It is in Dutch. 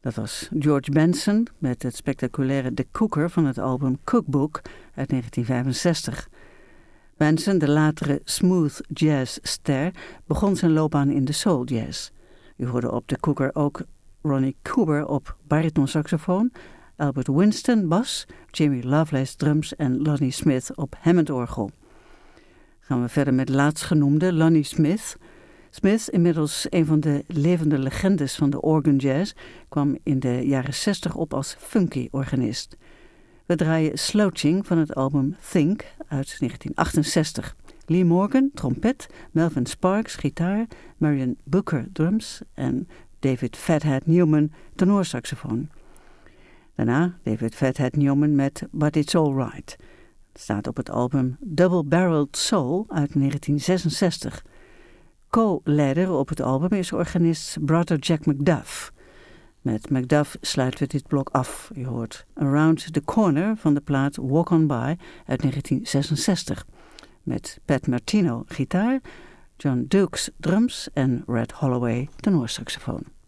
Dat was George Benson met het spectaculaire The Cooker van het album Cookbook uit 1965. Benson, de latere smooth jazzster, begon zijn loopbaan in de soul jazz. U hoorde op The Cooker ook Ronnie Cooper op baritonsaxofoon, Albert Winston bas, Jimmy Lovelace drums en Lonnie Smith op Hammondorgel. Gaan we verder met laatstgenoemde Lonnie Smith. Smith, inmiddels een van de levende legendes van de organ jazz, kwam in de jaren 60 op als funky-organist. We draaien Slouching van het album Think uit 1968. Lee Morgan, trompet, Melvin Sparks, gitaar, Marion Booker, drums en David Fathead Newman, tenorsaxofoon. Daarna David Fathead Newman met But It's All Right. Het staat op het album Double Barreled Soul uit 1966. Co-leider op het album is organist Brother Jack McDuff. Met McDuff sluiten we dit blok af. Je hoort Around the Corner van de plaat Walk On By uit 1966. Met Pat Martino gitaar, John Dukes drums en Red Holloway tenorsaxofoon.